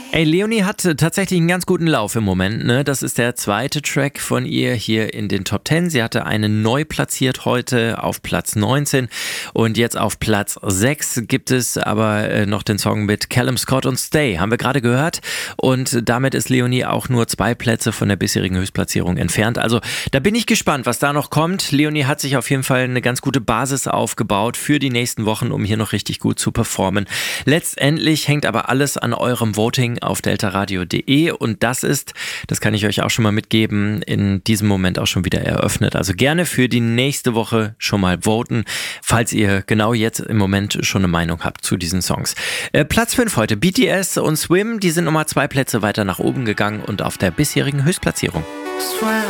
Ey, Leonie hat tatsächlich einen ganz guten Lauf im Moment, ne? Das ist der zweite Track von ihr hier in den Top 10. Sie hatte einen neu platziert heute auf Platz 19 und jetzt auf Platz 6 gibt es aber noch den Song mit Callum Scott und Stay, haben wir gerade gehört, und damit ist Leonie auch nur 2 Plätze von der bisherigen Höchstplatzierung entfernt. Also da bin ich gespannt, was da noch kommt. Leonie hat sich auf jeden Fall eine ganz gute Basis aufgebaut für die nächsten Wochen, um hier noch richtig gut zu performen. Letztendlich hängt aber alles an eurem Voting auf deltaradio.de und das kann ich euch auch schon mal mitgeben, in diesem Moment auch schon wieder eröffnet. Also gerne für die nächste Woche schon mal voten, falls ihr genau jetzt im Moment schon eine Meinung habt zu diesen Songs. Platz 5 heute, BTS und Swim, die sind nochmal 2 Plätze weiter nach oben gegangen und auf der bisherigen Höchstplatzierung.